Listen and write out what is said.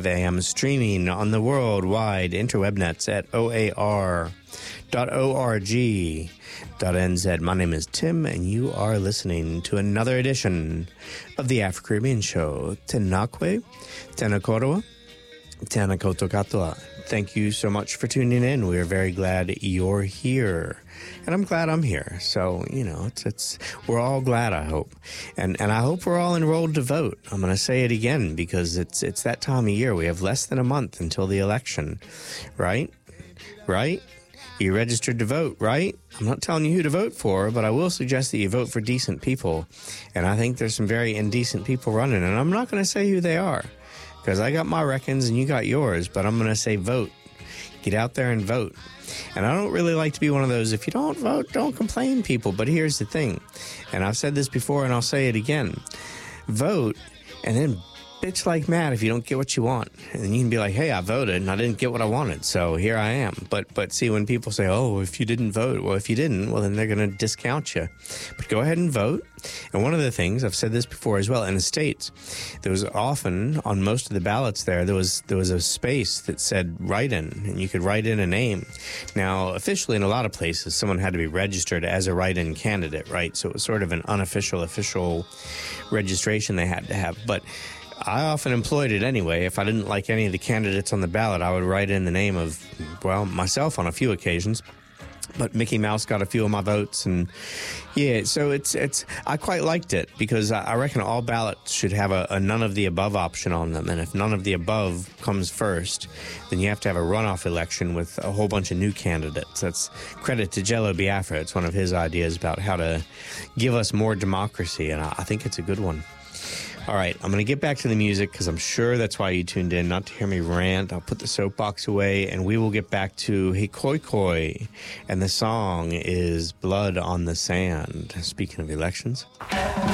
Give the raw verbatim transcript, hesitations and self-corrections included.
A M, streaming on the worldwide interwebnets at O A R dot org dot N Z. My name is Tim, and you are listening to another edition of the Afro-Caribbean Show. Tenakwe, Tenakoroa, Tenakotokatoa. Thank you so much for tuning in. We are very glad you're here. And I'm glad I'm here. So, you know, it's, it's, we're all glad, I hope. And, and I hope we're all enrolled to vote. I'm going to say it again because it's, it's that time of year. We have less than a month until the election, right? Right? You registered to vote, right? I'm not telling you who to vote for, but I will suggest that you vote for decent people. And I think there's some very indecent people running. And I'm not going to say who they are, because I got my reckons and you got yours, but I'm going to say vote. Get out there and vote. And I don't really like to be one of those, if you don't vote, don't complain people. But here's the thing, and I've said this before and I'll say it again. Vote and then bitch like mad if you don't get what you want. And you can be like, hey, I voted and I didn't get what I wanted, so here I am. But but see, when people say, oh, if you didn't vote, well, if you didn't, well, then they're going to discount you. But go ahead and vote. And one of the things, I've said this before as well, in the States, there was often, on most of the ballots there, there was there was a space that said write-in, and you could write in a name. Now, officially in a lot of places, someone had to be registered as a write-in candidate, right? So it was sort of an unofficial, official registration they had to have. But I often employed it anyway. If I didn't like any of the candidates on the ballot, I would write in the name of, well, myself on a few occasions. But Mickey Mouse got a few of my votes, and yeah, so it's it's. I quite liked it because I, I reckon all ballots should have a, a none of the above option on them, and if none of the above comes first, then you have to have a runoff election with a whole bunch of new candidates. That's credit to Jello Biafra. It's one of his ideas about how to give us more democracy, and I, I think it's a good one. All right, I'm going to get back to the music because I'm sure that's why you tuned in, not to hear me rant. I'll put the soapbox away, and we will get back to Hikoikoi, and the song is Blood on the Sand. Speaking of elections.